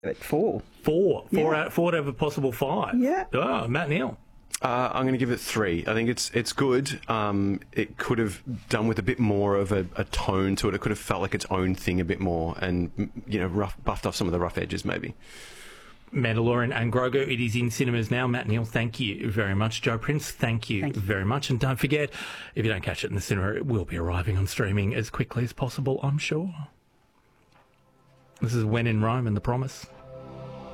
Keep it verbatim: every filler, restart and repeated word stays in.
At four. Four. Four, Yeah. out, four out of a possible five. Yeah. Oh, Matt Neal. Uh, I'm going to give it three. I think it's it's good. Um, it could have done with a bit more of a, a tone to it. It could have felt like its own thing a bit more, and you know, rough, buffed off some of the rough edges, maybe. Mandalorian and Grogu. It is in cinemas now. Matt Neal, thank you very much. Joe Prince, thank you, thank you very much. And don't forget, if you don't catch it in the cinema, it will be arriving on streaming as quickly as possible, I'm sure. This is When in Rome and The Promise.